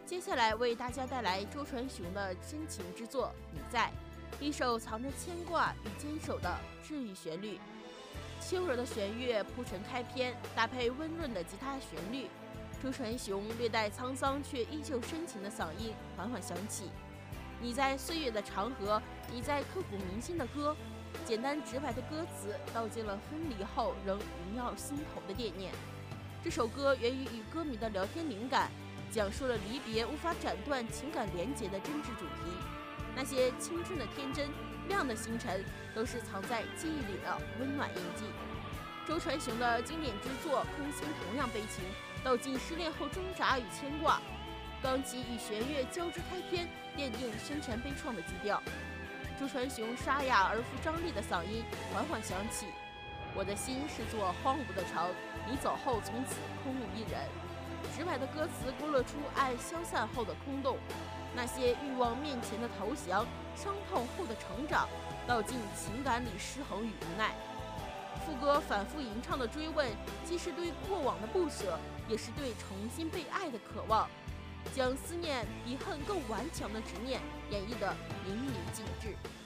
接下来为大家带来周传雄的深情之作《你在》，一首藏着牵挂与坚守的治愈旋律。轻柔的弦乐铺陈开篇，搭配温润的吉他旋律，周传雄略带沧桑却依旧深情的嗓音缓缓响起。你在岁月的长河，你在刻骨铭心的歌，简单直白的歌词道尽了分离后仍萦绕心头的惦念。这首歌源于与歌迷的聊天灵感，讲述了离别无法斩断情感连结的真挚主题。那些青春的天真、亮的星辰，都是藏在记忆里的温暖印记。周传雄的经典之作《空心》同样悲情，道尽失恋后挣扎与牵挂。钢琴与弦乐交织开篇，奠定深沉悲怆的基调。周传雄沙哑而富张力的嗓音缓缓响起。我的心是座荒芜的城，你走后从此空无一人。直白的歌词勾勒出爱消散后的空洞，那些欲望面前的投降，伤痛后的成长，道尽情感里失衡与无奈。副歌反复吟唱的追问，既是对过往的不舍，也是对重新被爱的渴望，将思念比恨更顽强的执念演绎得淋漓尽致。